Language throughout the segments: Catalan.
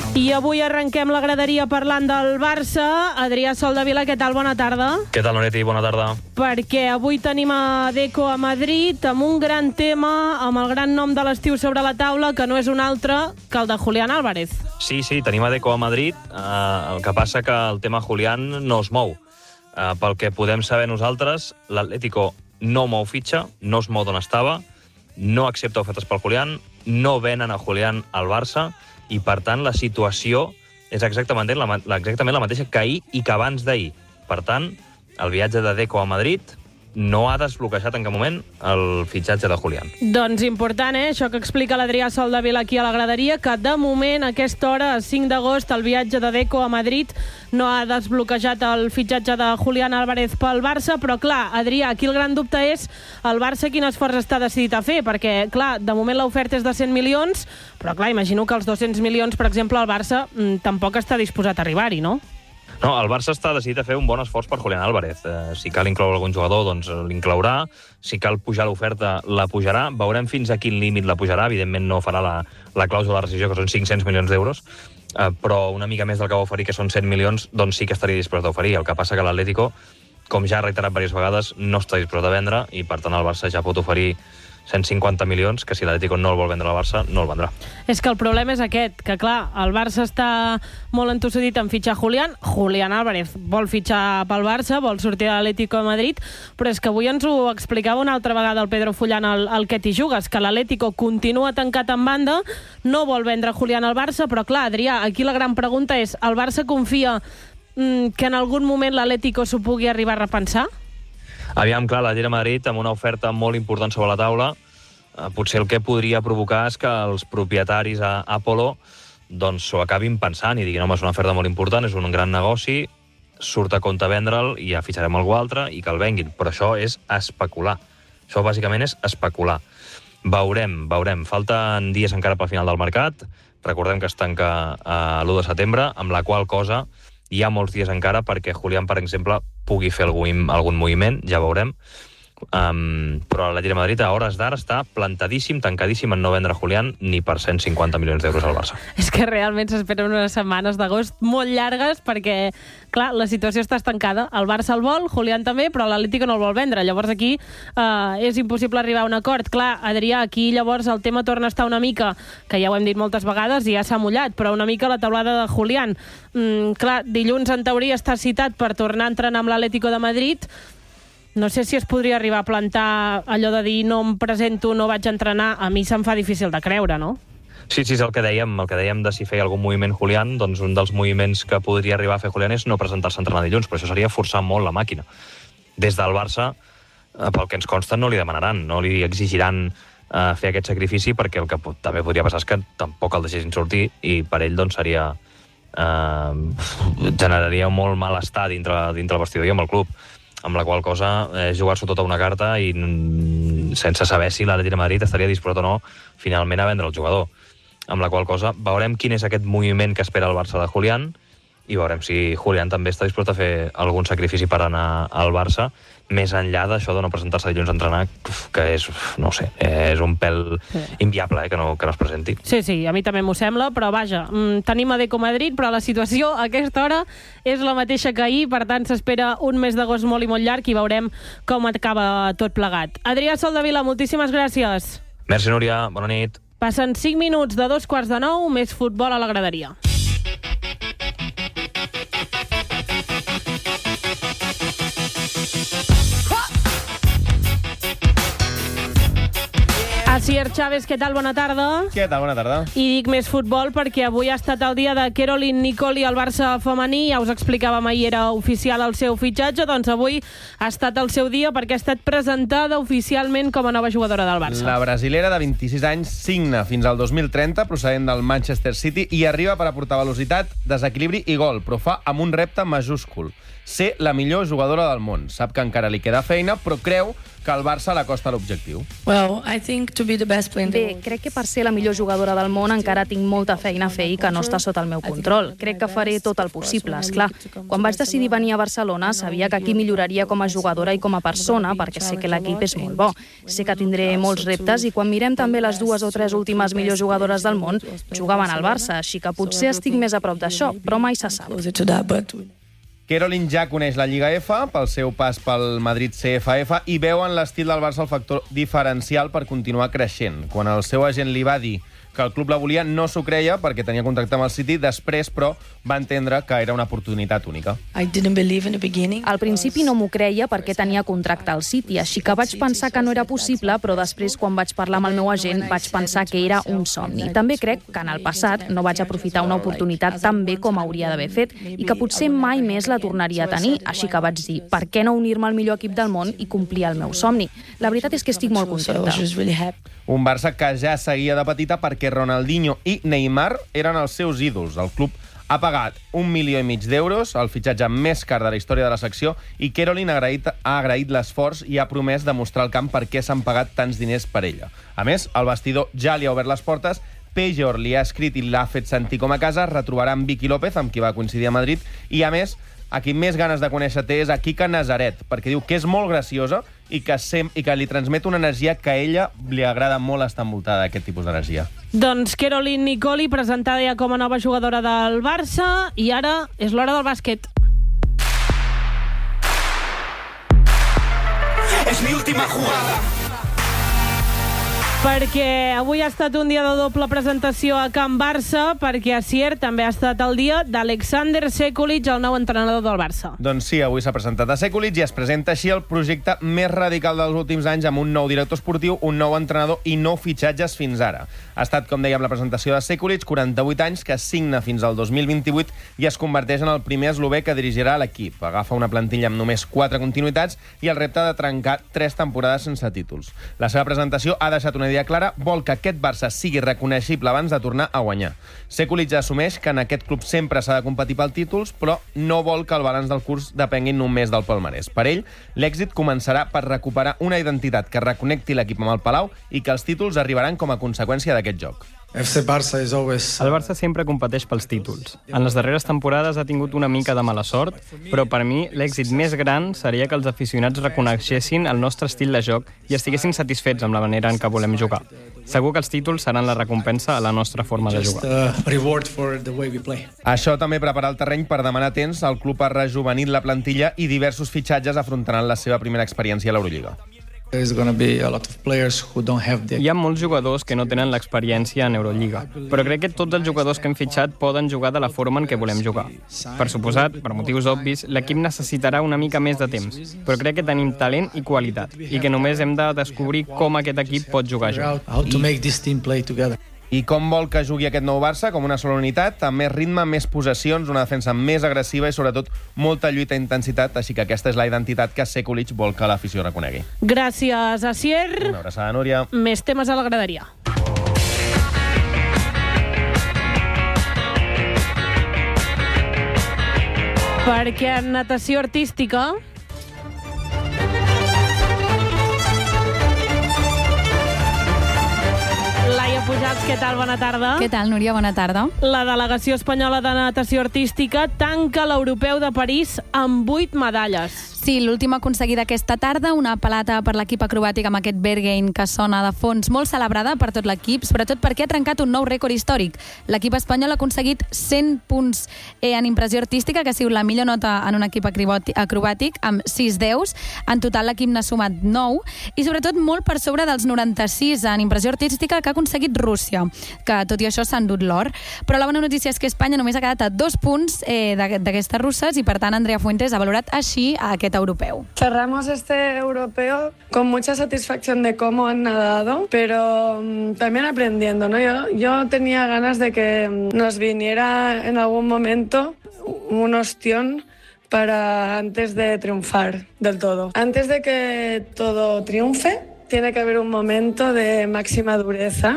I avui arrenquem la graderia parlant del Barça. Adrià Soldevila, què tal? Bona tarda. Què tal, Loretti? Bona tarda. Perquè avui tenim a Deco a Madrid amb un gran tema, amb el gran nom de l'estiu sobre la taula, que no és un altre que el de Julián Álvarez. Sí, tenim a Deco a Madrid. El que passa que el tema Julián no es mou. Pel que podem saber nosaltres, l'Atlético no mou fitxa, no es mou d'on estava, no accepta ofertes pel Julián, no venen a Julián al Barça, i, per tant, la situació és exactament la mateixa que ahir i que abans d'ahir. Per tant, el viatge de Deco a Madrid no ha desbloquejat en cap moment el fitxatge de Julián. Doncs important, això que explica l'Adrià Soldevila aquí a la graderia, que de moment, a aquesta hora, 5 d'agost, el viatge de Deco a Madrid no ha desbloquejat el fitxatge de Julián Álvarez pel Barça, però clar, Adrià, aquí el gran dubte és el Barça quin esforç està decidit a fer, perquè clar, de moment l'oferta és de 100 milions, però clar, imagino que els 200 milions, per exemple, el Barça tampoc està disposat a arribar-hi, no? No, el Barça està decidit a fer un bon esforç per Julián Álvarez. Si cal incloure algun jugador, doncs l'inclourà. Si cal pujar l'oferta, la pujarà. Veurem fins a quin límit la pujarà. Evidentment no farà la clàusula de rescissió, que són 500 milions d'euros, però una mica més del que va oferir, que són 100 milions, doncs sí que estaria disposat a oferir. El que passa que l'Atlético, com ja ha reiterat diverses vegades, no està disposat a vendre i, per tant, el Barça ja pot oferir 150 milions, que si l'Atlético no el vol vendre al Barça, no el vendrà. És que el problema és aquest, que clar, el Barça està molt entossudit en fitxar Julián Álvarez vol fitxar pel Barça, vol sortir de l'Atlético de Madrid, però és que avui ens ho explicava una altra vegada el Pedro Fullan al Que t'hi jugues, que l'Atlético continua tancat en banda, no vol vendre Julián al Barça, però clar, Adrià, aquí la gran pregunta és, el Barça confia que en algun moment l'Atlético s'ho pugui arribar a repensar? Aviam, clar, l'Atlètic de Madrid, amb una oferta molt important sobre la taula, potser el que podria provocar és que els propietaris a Apolo doncs s'ho acabin pensant i diguin, home, és una oferta molt important, és un gran negoci, surt a compte vendre'l i ja fitxarem algú altre i que el venguin. Però això és especular. Això bàsicament és especular. Veurem. Falten dies encara pel final del mercat. Recordem que es tanca l'1 de setembre, amb la qual cosa hi ha molts dies encara perquè Julián, per exemple, pugui fer algun moviment, ja veurem. Però l'Atlètic de Madrid a hores d'ara està plantadíssim, tancadíssim en no vendre Julián ni per 150 milions d'euros al Barça. És que realment s'esperen unes setmanes d'agost molt llargues perquè, clar, la situació està estancada. El Barça el vol, Julián també, però l'Atlético no el vol vendre. Llavors aquí és impossible arribar a un acord. Clar, Adrià, aquí llavors el tema torna a estar una mica, que ja ho hem dit moltes vegades i ja s'ha mullat, però una mica la taulada de Julián. Clar, dilluns en teoria està citat per tornar a entrenar amb l'Atlético de Madrid. No sé si es podria arribar a plantar allò de dir no em presento, no vaig a entrenar. A mi se'm fa difícil de creure, no? Sí, és el que dèiem de si feia algun moviment Julián, doncs un dels moviments que podria arribar a fer Julián és no presentar-se a entrenar dilluns, però això seria forçar molt la màquina. Des del Barça, pel que ens consta, no li demanaran, no li exigiran fer aquest sacrifici, perquè el que també podria passar és que tampoc el deixessin sortir i per ell doncs seria generaria molt malestar dintre el vestidor i amb el club, amb la qual cosa és jugar-s'ho tota una carta i sense saber si l'Atlètic de Madrid estaria disposat o no finalment a vendre el jugador. Amb la qual cosa veurem quin és aquest moviment que espera el Barça de Julián i veurem si Julián també està disposat a fer algun sacrifici per anar al Barça, més enllà d'això de no presentar-se dilluns a entrenar, que és, no sé, és un pèl inviable que no es presenti. Sí, a mi també m'ho sembla, però vaja, tenim a Deco Madrid, però la situació a aquesta hora és la mateixa que ahir, per tant s'espera un mes d'agost molt i molt llarg i veurem com acaba tot plegat. Adrià Soldevila, moltíssimes gràcies. Merci, Núria, bona nit. Passen 5 minuts de 8:45, més futbol a la graderia. Asier Chávez, què tal? Bona tarda. Què tal? Bona tarda. I dic més futbol perquè avui ha estat el dia de Caroline Nicoli al Barça femení. Ja us explicàvem ahir, era oficial el seu fitxatge, doncs avui ha estat el seu dia perquè ha estat presentada oficialment com a nova jugadora del Barça. La brasilera de 26 anys signa fins al 2030, procedent del Manchester City, i arriba per aportar velocitat, desequilibri i gol, però fa amb un repte majúscul. ser la millor jugadora del món. Sap que encara li queda feina, però creu que al Barça l'acosta l'objectiu. Bé, crec que per ser la millor jugadora del món encara tinc molta feina a fer i que no està sota el meu control. Crec que faré tot el possible, esclar. Quan vaig decidir venir a Barcelona, sabia que aquí milloraria com a jugadora i com a persona, perquè sé que l'equip és molt bo. Sé que tindré molts reptes i quan mirem també les 2 o 3 últimes millors jugadores del món, jugaven al Barça, així que potser estic més a prop d'això, però mai se sap. Caroline ja coneix la Lliga F pel seu pas pel Madrid CFF i veu en l'estil del Barça el factor diferencial per continuar creixent. Quan el seu agent li va dir que el club la volia, no s'ho creia perquè tenia contacte amb el City. Després, però, va entendre que era una oportunitat única. Al principi no m'ho creia perquè tenia contracte al City, així que vaig pensar que no era possible, però després, quan vaig parlar amb el meu agent, vaig pensar que era un somni. També crec que en el passat no vaig aprofitar una oportunitat tan bé com hauria d'haver fet i que potser mai més la tornaria a tenir, així que vaig dir, per què no unir-me al millor equip del món i complir el meu somni? La veritat és que estic molt contenta. Un Barça que ja seguia de petita perquè Ronaldinho i Neymar eren els seus ídols. El club ha pagat 1,5 milió d'euros, el fitxatge més car de la història de la secció, i Caroline ha agraït l'esforç i ha promès demostrar al camp per què s'han pagat tants diners per ella. A més, el vestidor ja li ha obert les portes, Pejor li ha escrit i l'ha fet sentir com a casa, retrobarà amb Vicky López, amb qui va coincidir a Madrid, i a més, a qui més ganes de conèixer té és a Kika Nazaret, perquè diu que és molt graciosa i que li transmet una energia que a ella li agrada molt estar envoltada d'aquest tipus d'energia. Doncs Caroline Nicoli, presentada ja com a nova jugadora del Barça, i ara és l'hora del bàsquet. És mi última jugada. Perquè avui ha estat un dia de doble presentació a Can Barça, perquè a Sier també ha estat el dia d'Alexander Sekulic, el nou entrenador del Barça. Doncs sí, avui s'ha presentat a Sekulic i es presenta així el projecte més radical dels últims anys, amb un nou director esportiu, un nou entrenador i 9 fitxatges fins ara. Ha estat, com dèiem, la presentació de Sekulic, 48 anys, que signa fins al 2028 i es converteix en el primer eslové que dirigirà l'equip. Agafa una plantilla amb només 4 continuïtats i el repte de trencar 3 temporades sense títols. La seva presentació ha deixat una idea clara, vol que aquest Barça sigui reconeixible abans de tornar a guanyar. Sekulic assumeix que en aquest club sempre s'ha de competir pel títols, però no vol que el balanç del curs depengui només del palmarès. Per ell, l'èxit començarà per recuperar una identitat que reconnecti l'equip amb el Palau i que els títols arribaran com a conseqüència d'aquest joc. El Barça sempre competeix pels títols. En les darreres temporades ha tingut una mica de mala sort, però per mi l'èxit més gran seria que els aficionats reconeixessin el nostre estil de joc i estiguessin satisfets amb la manera en què volem jugar. Segur que els títols seran la recompensa a la nostra forma de jugar. Això també prepara el terreny per demanar temps. El club ha rejuvenit la plantilla i diversos fitxatges afrontaran la seva primera experiència a l'Eurolliga. Hi ha molts jugadors que no tenen l'experiència en Eurolliga, però crec que tots els jugadors que hem fitxat poden jugar de la forma en què volem jugar. Per suposat, per motius obvis, l'equip necessitarà una mica més de temps, però crec que tenim talent i qualitat, i que només hem de descobrir com aquest equip pot jugar junts. I com vol que jugui aquest nou Barça? Com una sola unitat, amb més ritme, més possessions, una defensa més agressiva i, sobretot, molta lluita i intensitat, així que aquesta és la identitat que Sekulic vol que l'afició reconegui. Gràcies, Asier. Una abraçada, Núria. Més temes a la graderia. Perquè en natació artística... Laia Pujals, què tal? Bona tarda. Què tal, Núria? Bona tarda. La delegació espanyola de natació artística tanca l'Europeu de París amb 8 medalles. Sí, l'última aconseguida aquesta tarda, una plata per l'equip acrobàtic amb aquest Berghain que sona de fons, molt celebrada per tot l'equip, sobretot perquè ha trencat un nou rècord històric. L'equip espanyol ha aconseguit 100 punts en impressió artística, que ha sigut la millor nota en un equip acrobàtic, amb 6 deus. En total, l'equip n'ha sumat 9, i sobretot molt per sobre dels 96 en impressió artística que ha aconseguit Rússia, que tot i això s'ha endut l'or. Però la bona notícia és que Espanya només ha quedat a 2 punts d'aquestes russes, i per tant Andrea Fuentes ha valorat així aquest europeo. Cerramos este europeo con mucha satisfacción de cómo han nadado, pero también aprendiendo, ¿no? Yo tenía ganas de que nos viniera en algún momento un ostión para antes de triunfar del todo. Antes de que todo triunfe, tiene que haver un momento de máxima dureza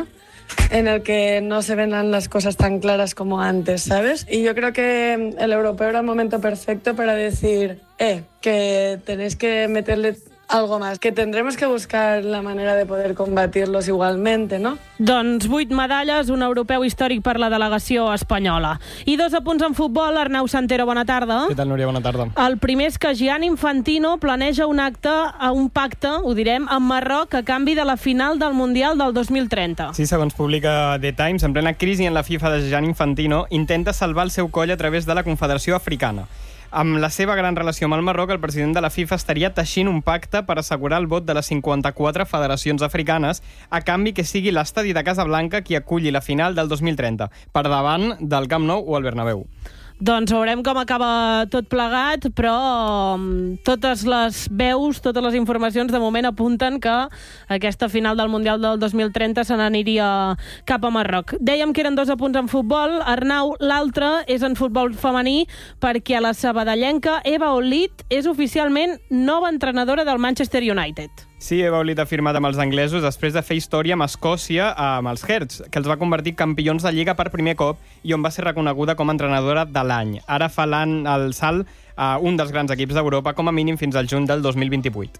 en el que no se ven las cosas tan claras como antes, ¿sabes? Y yo creo que el europeo era el momento perfecto para decir, que tenéis que meterle algo más, que tendremos que buscar la manera de poder combatirlos igualmente, ¿no? Doncs 8 medalles, un europeu històric per la delegació espanyola. I 2 apunts en futbol. Arnau Santero, bona tarda. Què tal, Núria? Bona tarda. El primer és que Gianni Infantino planeja un pacte, ho direm, amb Marroc a canvi de la final del Mundial del 2030. Sí, segons publica The Times, en plena crisi en la FIFA de Gianni Infantino, intenta salvar el seu coll a través de la Confederació Africana. Amb la seva gran relació amb el Marroc, el president de la FIFA estaria teixint un pacte per assegurar el vot de les 54 federacions africanes a canvi que sigui l'estadi de Casablanca qui aculli la final del 2030, per davant del Camp Nou o el Bernabéu. Doncs veurem com acaba tot plegat, però totes les veus, totes les informacions de moment apunten que aquesta final del Mundial del 2030 se n'aniria cap a Marroc. Dèiem que eren 2 apunts en futbol. Arnau, l'altre és en futbol femení perquè la sabadellenca Eva Olit és oficialment nova entrenadora del Manchester United. Sí, Eva Olit ha firmat amb els anglesos després de fer història amb Escòcia, amb els Herts, que els va convertir campions de Lliga per primer cop i on va ser reconeguda com a entrenadora de l'any. Ara fa el salt a un dels grans equips d'Europa, com a mínim fins al juny del 2028.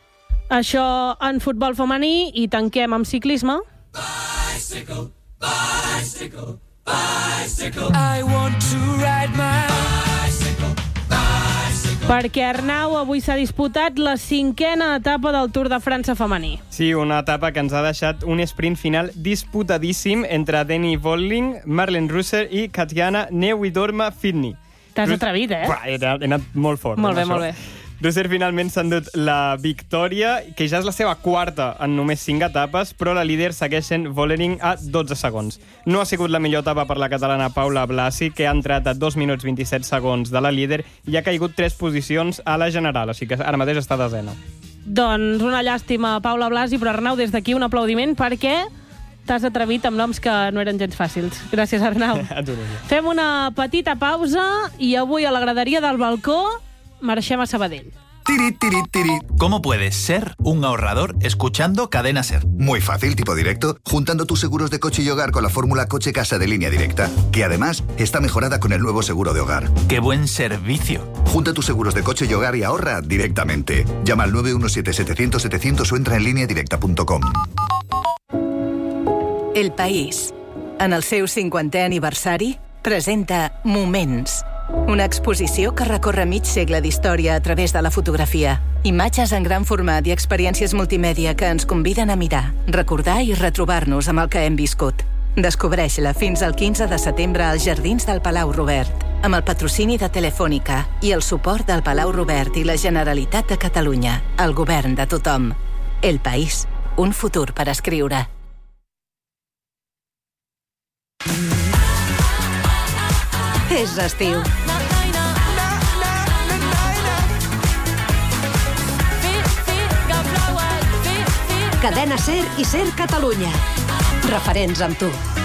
Això en futbol femení, i tanquem amb ciclisme. Bicycle, bicycle, bicycle. I want to ride my bicycle, bicycle. Perquè, Arnau, avui s'ha disputat la 5a etapa del Tour de França femení. Sí, una etapa que ens ha deixat un sprint final disputadíssim entre Denny Volling, Marlene Reusser i Katjana Neuwiedorma-Fidny. T'has atrevit, eh? He anat molt fort. Molt bé, això. molt bé. Reusser finalment s'ha endut la victòria, que ja és la seva 4a en només 5 etapes, però la líder segueix sent Vollering a 12 segons. No ha sigut la millor etapa per la catalana Paula Blasi, que ha entrat a 2 minuts 27 segons de la líder i ha caigut 3 posicions a la general, així que ara mateix està desena. Doncs una llàstima, Paula Blasi, però Arnau, des d'aquí un aplaudiment perquè t'has atrevit amb noms que no eren gens fàcils. Gràcies, Arnau. A tu, Núria. Fem una petita pausa i avui a la graderia del balcó marxem a Sabadell. Tirit, tirit, tirit. ¿Cómo puedes ser un ahorrador escuchando Cadena Ser? Muy fácil, tipo directo, juntando tus seguros de coche y hogar con la fórmula Coche-Casa de Línea Directa, que además está mejorada con el nuevo seguro de hogar. ¡Qué buen servicio! Junta tus seguros de coche y hogar y ahorra directamente. Llama al 917-700-700 o entra en lineadirecta.com. El País, en el seu 50è aniversari, presenta Moments, una exposició que recorre mig segle d'història a través de la fotografia. Imatges en gran format i experiències multimèdia que ens conviden a mirar, recordar i retrobar-nos amb el que hem viscut. Descobreix-la fins al 15 de setembre als Jardins del Palau Robert, amb el patrocini de Telefònica i el suport del Palau Robert i la Generalitat de Catalunya, el govern de tothom. El País, un futur per escriure. És estiu. Cadena Ser i Ser Catalunya. Referents amb tu.